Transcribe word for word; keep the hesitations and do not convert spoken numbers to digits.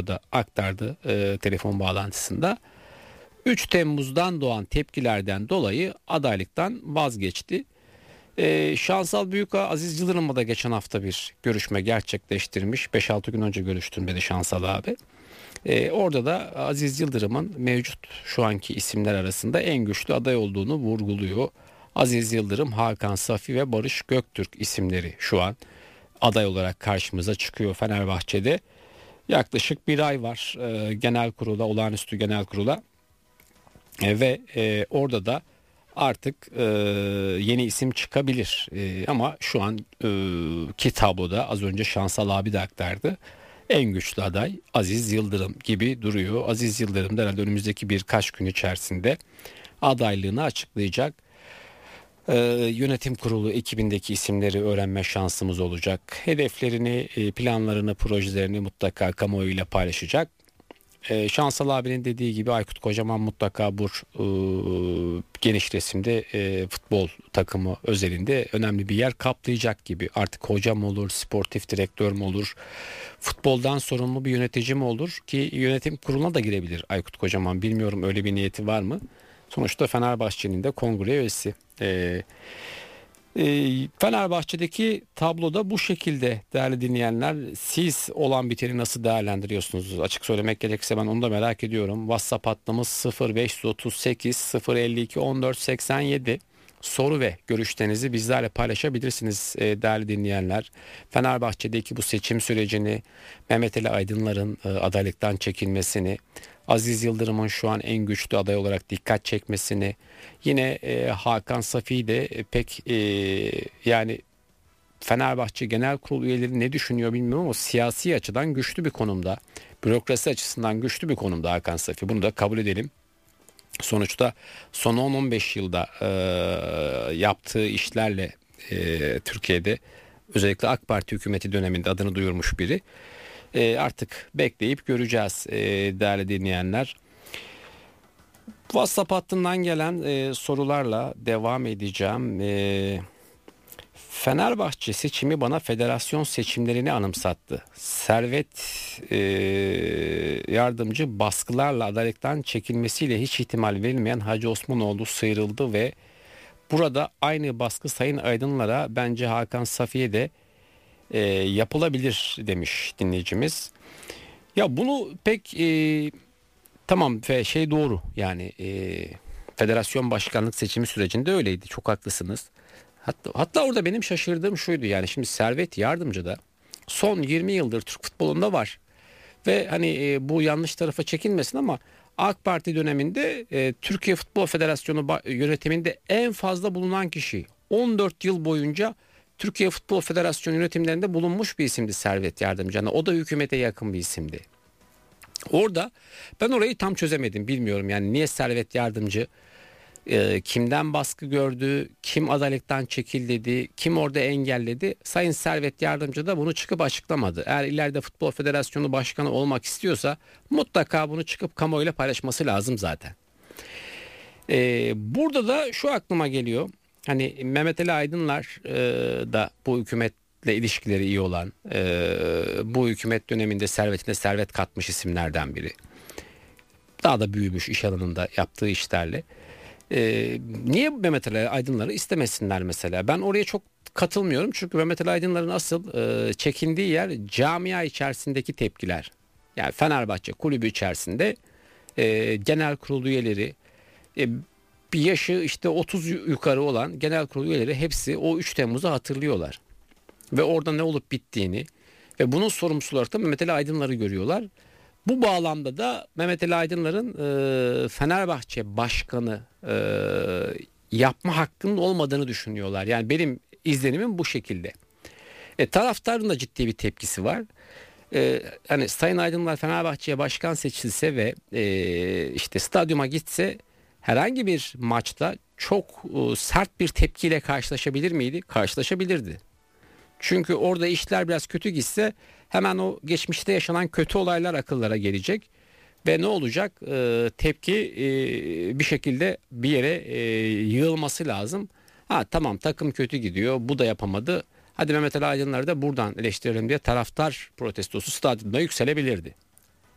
tabloda aktardı e, telefon bağlantısında. üç Temmuz'dan doğan tepkilerden dolayı adaylıktan vazgeçti. Ee, Şansal Büyükağa Aziz Yıldırım'la da geçen hafta bir görüşme gerçekleştirmiş. beş altı gün önce görüştüm dedi Şansal abi. Ee, orada da Aziz Yıldırım'ın mevcut şu anki isimler arasında en güçlü aday olduğunu vurguluyor. Aziz Yıldırım, Hakan Safi ve Barış Göktürk isimleri şu an aday olarak karşımıza çıkıyor Fenerbahçe'de. Yaklaşık bir ay var e, genel kurula, olağanüstü genel kurula e, ve e, orada da artık e, yeni isim çıkabilir e, ama şu an e, ki tabloda az önce Şansal abi de aktardı. En güçlü aday Aziz Yıldırım gibi duruyor. Aziz Yıldırım da herhalde önümüzdeki birkaç gün içerisinde adaylığını açıklayacak. Ee, yönetim kurulu ekibindeki isimleri öğrenme şansımız olacak. Hedeflerini, planlarını, projelerini mutlaka kamuoyuyla paylaşacak. Ee, Şansal abinin dediği gibi Aykut Kocaman mutlaka bu e, geniş resimde e, futbol takımı özelinde önemli bir yer kaplayacak gibi. Artık hoca mı olur, sportif direktör mü olur, futboldan sorumlu bir yönetici mi olur ki yönetim kuruluna da girebilir Aykut Kocaman. Bilmiyorum öyle bir niyeti var mı? Sonuçta Fenerbahçe'nin de kongre üyesi. Ee, e, Fenerbahçe'deki tabloda bu şekilde değerli dinleyenler. Siz olan biteni nasıl değerlendiriyorsunuz? Açık söylemek gerekirse ben onu da merak ediyorum. WhatsApp hattımız sıfır beş otuz sekiz sıfır elli iki on dört seksen yedi. Soru ve görüşlerinizi bizlerle paylaşabilirsiniz e, değerli dinleyenler. Fenerbahçe'deki bu seçim sürecini, Mehmet Ali Aydınlar'ın e, adaylıktan çekilmesini, Aziz Yıldırım'ın şu an en güçlü aday olarak dikkat çekmesini, yine e, Hakan Safi'yi de e, pek e, yani Fenerbahçe Genel Kurulu üyeleri ne düşünüyor bilmiyorum ama siyasi açıdan güçlü bir konumda, bürokrasi açısından güçlü bir konumda Hakan Safi. Bunu da kabul edelim. Sonuçta son on on beş yılda e, yaptığı işlerle e, Türkiye'de özellikle AK Parti hükümeti döneminde adını duyurmuş biri. E, artık bekleyip göreceğiz e, değerli dinleyenler. WhatsApp hattından gelen e, sorularla devam edeceğim. E, Fenerbahçe seçimi bana federasyon seçimlerini anımsattı. Servet e, yardımcı baskılarla adaylıktan çekilmesiyle hiç ihtimal verilmeyen Hacı Osmanoğlu sıyrıldı ve burada aynı baskı Sayın Aydınlar'a bence Hakan Safi'ye de e, yapılabilir demiş dinleyicimiz. Ya bunu pek e, tamam ve şey doğru yani e, federasyon başkanlık seçimi sürecinde öyleydi, çok haklısınız. Hatta, hatta orada benim şaşırdığım şuydu, yani şimdi Servet Yardımcı da son yirmi yıldır Türk futbolunda var ve hani e, bu yanlış tarafa çekilmesin ama AK Parti döneminde e, Türkiye Futbol Federasyonu yönetiminde en fazla bulunan kişi, on dört yıl boyunca Türkiye Futbol Federasyonu yönetimlerinde bulunmuş bir isimdi Servet Yardımcı. Yani o da hükümete yakın bir isimdi. Orada ben orayı tam çözemedim, bilmiyorum yani niye Servet Yardımcı e, kimden baskı gördü, kim adaylıktan çekil dedi, kim orada engelledi. Sayın Servet Yardımcı da bunu çıkıp açıklamadı. Eğer ileride Futbol Federasyonu Başkanı olmak istiyorsa mutlaka bunu çıkıp kamuoyuyla paylaşması lazım zaten. E, burada da şu aklıma geliyor. Hani Mehmet Ali Aydınlar e, da bu hükümetle ilişkileri iyi olan, e, bu hükümet döneminde servetine servet katmış isimlerden biri. Daha da büyümüş iş alanında yaptığı işlerle. E, niye Mehmet Ali Aydınlar'ı istemesinler mesela? Ben oraya çok katılmıyorum. Çünkü Mehmet Ali Aydınlar'ın asıl e, çekindiği yer camia içerisindeki tepkiler. Yani Fenerbahçe kulübü içerisinde e, genel kurul üyeleri, e, bir yaşı işte otuz yukarı olan genel kurul üyeleri hepsi o üç Temmuz'u hatırlıyorlar. Ve orada ne olup bittiğini ve bunun sorumlusu olarak da Mehmet Ali Aydınlar'ı görüyorlar. Bu bağlamda da Mehmet Ali Aydınlar'ın e, Fenerbahçe başkanı e, yapma hakkının olmadığını düşünüyorlar. Yani benim izlenimim bu şekilde. E, taraftarın da ciddi bir tepkisi var. E, hani Sayın Aydınlar Fenerbahçe'ye başkan seçilse ve e, işte stadyuma gitse herhangi bir maçta çok e, sert bir tepkiyle karşılaşabilir miydi? Karşılaşabilirdi. Çünkü orada işler biraz kötü gitse hemen o geçmişte yaşanan kötü olaylar akıllara gelecek ve ne olacak? E, tepki e, bir şekilde bir yere e, yığılması lazım. Ha tamam, takım kötü gidiyor, bu da yapamadı. Hadi Mehmet Ali Aydınlar'ı da buradan eleştirelim diye taraftar protestosu stadyumda yükselebilirdi.